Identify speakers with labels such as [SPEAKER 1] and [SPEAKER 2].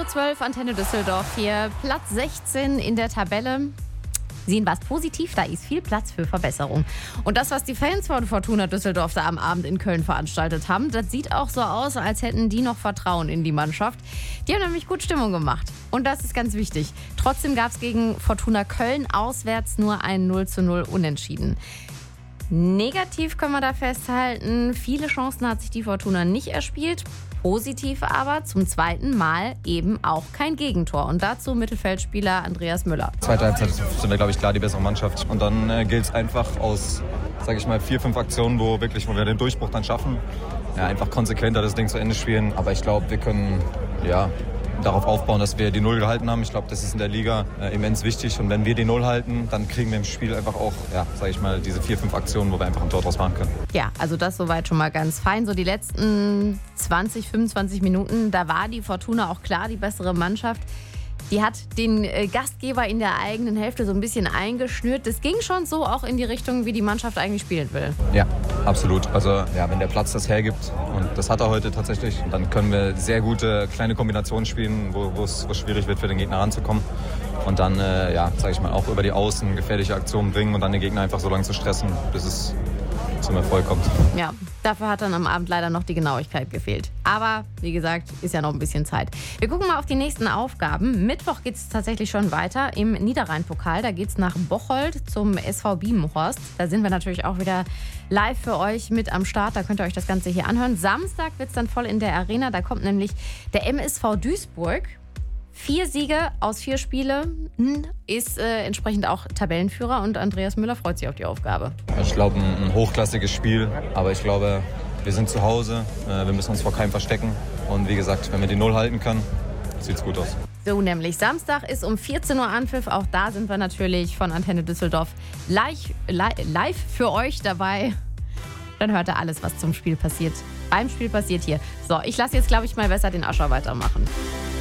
[SPEAKER 1] 9:12 Uhr, Antenne Düsseldorf hier. Platz 16 in der Tabelle. Sehen wir es positiv, da ist viel Platz für Verbesserung. Und das, was die Fans von Fortuna Düsseldorf da am Abend in Köln veranstaltet haben, das sieht auch so aus, als hätten die noch Vertrauen in die Mannschaft. Die haben nämlich gut Stimmung gemacht. Und das ist ganz wichtig. Trotzdem gab es gegen Fortuna Köln auswärts nur ein 0:0 Unentschieden. Negativ können wir da festhalten, viele Chancen hat sich die Fortuna nicht erspielt. Positiv aber zum zweiten Mal eben auch kein Gegentor. Und dazu Mittelfeldspieler Andreas Müller.
[SPEAKER 2] Zweite Halbzeit sind wir, glaube ich, klar die bessere Mannschaft. Und dann gilt es einfach aus, sage ich mal, 4-5 Aktionen, wo wir den Durchbruch dann schaffen. Ja, einfach konsequenter das Ding zu Ende spielen. Aber ich glaube, wir können darauf aufbauen, dass wir die Null gehalten haben. Ich glaube, das ist in der Liga immens wichtig. Und wenn wir die Null halten, dann kriegen wir im Spiel einfach auch, sage ich mal, diese 4-5 Aktionen, wo wir einfach ein Tor draus machen können.
[SPEAKER 1] Ja, also das soweit schon mal ganz fein. So die letzten 20, 25 Minuten, da war die Fortuna auch klar die bessere Mannschaft. Die hat den Gastgeber in der eigenen Hälfte so ein bisschen eingeschnürt. Das ging schon so auch in die Richtung, wie die Mannschaft eigentlich spielen will.
[SPEAKER 2] Ja, absolut. Also wenn der Platz das hergibt, und das hat er heute tatsächlich, dann können wir sehr gute kleine Kombinationen spielen, wo es schwierig wird, für den Gegner ranzukommen. Und dann, sage ich mal, auch über die Außen gefährliche Aktionen bringen und dann den Gegner einfach so lange zu stressen, bis es zum Erfolg kommt.
[SPEAKER 1] Ja, dafür hat dann am Abend leider noch die Genauigkeit gefehlt. Aber wie gesagt, ist ja noch ein bisschen Zeit. Wir gucken mal auf die nächsten Aufgaben. Mittwoch geht es tatsächlich schon weiter im Niederrhein-Pokal. Da geht es nach Bocholt zum SV Biemenhorst. Da sind wir natürlich auch wieder live für euch mit am Start. Da könnt ihr euch das Ganze hier anhören. Samstag wird es dann voll in der Arena. Da kommt nämlich der MSV Duisburg. 4 Siege aus 4 Spielen, ist entsprechend auch Tabellenführer und Andreas Müller freut sich auf die Aufgabe.
[SPEAKER 2] Ich glaube, ein hochklassiges Spiel, aber ich glaube, wir sind zu Hause, wir müssen uns vor keinem verstecken und wie gesagt, wenn wir die Null halten können, sieht es gut aus.
[SPEAKER 1] So nämlich, Samstag ist um 14 Uhr Anpfiff, auch da sind wir natürlich von Antenne Düsseldorf live für euch dabei. Dann hört ihr alles, was beim Spiel passiert hier. So, ich lasse jetzt, glaube ich, mal besser den Ascher weitermachen.